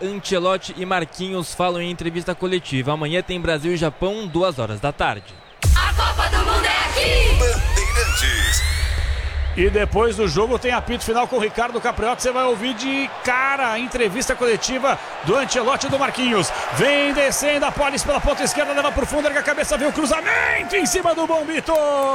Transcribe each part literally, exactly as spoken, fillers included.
Ancelotti e Marquinhos falam em entrevista coletiva. Amanhã tem Brasil e Japão, duas horas da tarde. A Copa do Mundo é aqui! Bandeirantes. E depois do jogo tem apito final com o Ricardo Capriotti. Você vai ouvir de cara a entrevista coletiva do Ancelotti e do Marquinhos. Vem descendo a Polis pela ponta esquerda, leva por fundo, erga a cabeça, vem o cruzamento em cima do Bombito.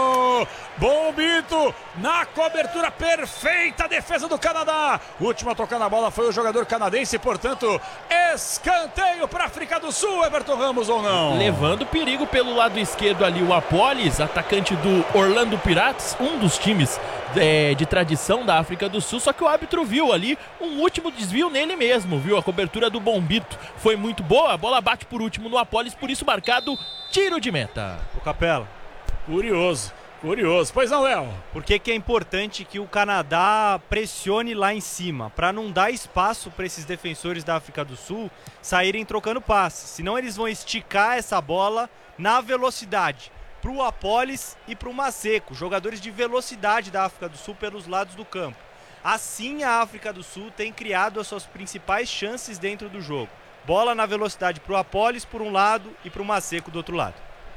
Bombito na cobertura perfeita, a defesa do Canadá. O último a tocar na bola foi o jogador canadense, portanto, escanteio para a África do Sul, Everton Ramos ou não? Levando perigo pelo lado esquerdo ali o Apolis, atacante do Orlando Pirates, um dos times É, de tradição da África do Sul, só que o árbitro viu ali um último desvio nele mesmo, viu? A cobertura do Bombito foi muito boa, a bola bate por último no Apolis, por isso marcado tiro de meta. O Capela. Curioso, curioso. Pois não, Léo? Por que que é importante que o Canadá pressione lá em cima? Para não dar espaço para esses defensores da África do Sul saírem trocando passes, senão eles vão esticar essa bola na velocidade para o Apolis e para o Maseco, jogadores de velocidade da África do Sul pelos lados do campo. Assim a África do Sul tem criado as suas principais chances dentro do jogo. Bola na velocidade para o Apolis por um lado e para o Maseco do outro lado.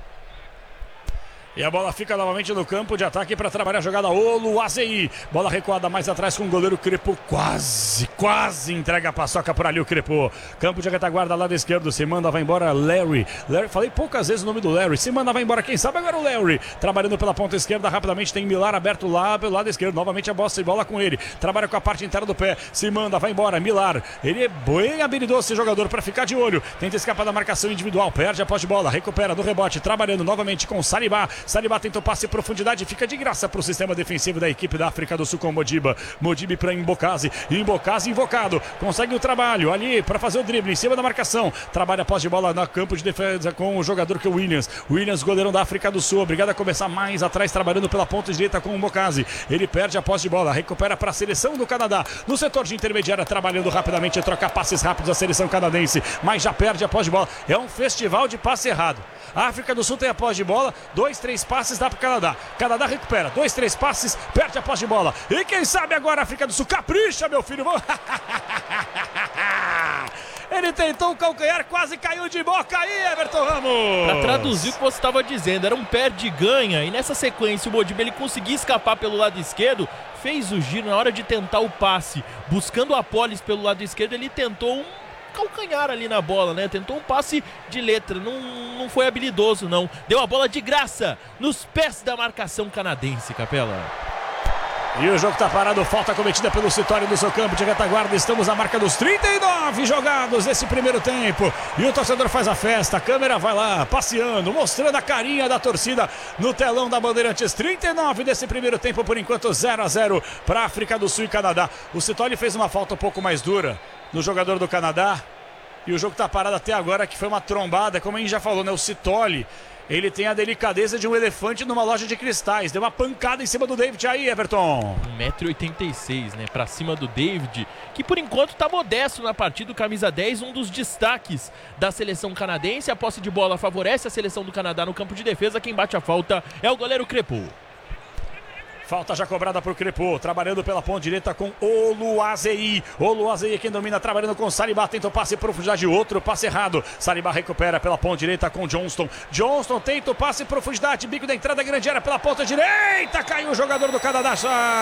E a bola fica novamente no campo de ataque para trabalhar a jogada Oluwaseyi. Bola recuada mais atrás com o goleiro Crepo. Quase, quase entrega a paçoca por ali o Crepo. Campo de retaguarda, lado esquerdo. Se manda, vai embora Larry. Larry. Falei poucas vezes o nome do Larry. Se manda, vai embora. Quem sabe agora o Larry. Trabalhando pela ponta esquerda. Rapidamente tem Milar aberto lá pelo lado esquerdo. Novamente a bola e bola com ele. Trabalha com a parte inteira do pé. Se manda, vai embora. Milar. Ele é bem habilidoso esse jogador para ficar de olho. Tenta escapar da marcação individual. Perde a posse de bola. Recupera do rebote. Trabalhando novamente com Saliba. Saliba tenta o passe em profundidade, fica de graça para o sistema defensivo da equipe da África do Sul com Modiba. Modiba para Imbokazi, Imbokazi invocado, consegue o trabalho ali para fazer o drible em cima da marcação, trabalha a posse de bola no campo de defesa com o jogador que é o Williams, Williams goleirão da África do Sul, obrigado a começar mais atrás, trabalhando pela ponta direita com o Imbokazi, ele perde a posse de bola, recupera para a seleção do Canadá, no setor de intermediária, trabalhando rapidamente, troca passes rápidos a seleção canadense, mas já perde a posse de bola, é um festival de passe errado. A África do Sul tem a posse de bola, dois, três passes dá para o Canadá. Canadá recupera, dois, três passes, perde a posse de bola. E quem sabe agora a África do Sul capricha, meu filho. Ele tentou o calcanhar, quase caiu de boca aí, Everton Ramos. Para traduzir o que você estava dizendo, era um perde-ganha. E nessa sequência o Modiba ele conseguia escapar pelo lado esquerdo, fez o giro na hora de tentar o passe. Buscando o Apolis pelo lado esquerdo, ele tentou um calcanhar ali na bola, né? Tentou um passe de letra, não, não foi habilidoso não. Deu a bola de graça nos pés da marcação canadense, Capela. E o jogo tá parado, falta cometida pelo Citório do seu campo de retaguarda. Estamos na marca dos trinta e nove jogados nesse primeiro tempo. E o torcedor faz a festa, a câmera vai lá, passeando, mostrando a carinha da torcida no telão da Bandeirantes. trinta e nove desse primeiro tempo, por enquanto zero a zero para África do Sul e Canadá. O Citório fez uma falta um pouco mais dura no jogador do Canadá. E o jogo tá parado até agora, que foi uma trombada, como a gente já falou, né? O Citoli, ele tem a delicadeza de um elefante numa loja de cristais. Deu uma pancada em cima do David aí, Everton. um metro e oitenta e seis, né? Pra cima do David, que por enquanto tá modesto na partida. O camisa dez, um dos destaques da seleção canadense. A posse de bola favorece a seleção do Canadá no campo de defesa. Quem bate a falta é o goleiro Crepo. Falta já cobrada por Crepo, trabalhando pela ponta direita com Oluwaseyi. Oluwaseyi quem domina, trabalhando com Saliba, tenta o passe em profundidade, outro passe errado. Saliba recupera pela ponta direita com Johnston. Johnston tenta o passe em profundidade, bico da entrada grande área pela ponta direita. Caiu o jogador do Canadá.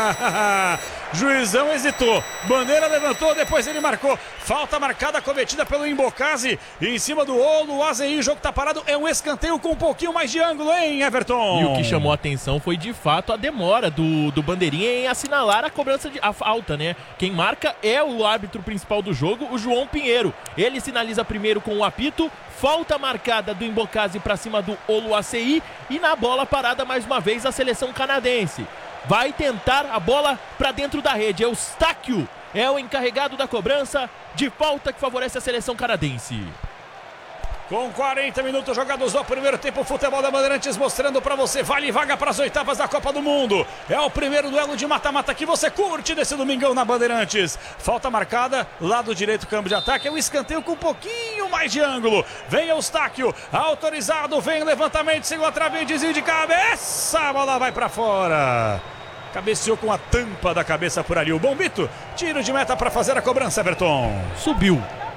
Juizão hesitou, bandeira levantou, depois ele marcou. Falta marcada, cometida pelo Imbokazi em cima do Oluwaseyi. O jogo tá parado, é um escanteio com um pouquinho mais de ângulo, hein, Everton? E o que chamou a atenção foi de fato a demora do, do bandeirinha em assinalar a cobrança de a falta, né? Quem marca é o árbitro principal do jogo, o João Pinheiro. Ele sinaliza primeiro com o apito, falta marcada do Imbokazi para cima do Oluwaseyi e na bola parada mais uma vez a seleção canadense. Vai tentar a bola para dentro da rede. Eustáquio é o encarregado da cobrança de falta que favorece a seleção canadense. Com quarenta minutos jogados no primeiro tempo, o futebol da Bandeirantes mostrando para você, vale vaga para as oitavas da Copa do Mundo. É o primeiro duelo de mata-mata que você curte desse domingão na Bandeirantes. Falta marcada, lado direito, campo de ataque, é um escanteio com um pouquinho mais de ângulo. Vem Eustáquio, autorizado, vem levantamento, segundo a trave, desvio de cabeça, a bola vai para fora. Cabeceou com a tampa da cabeça por ali o Bombito. Tiro de meta para fazer a cobrança, Everton. Subiu.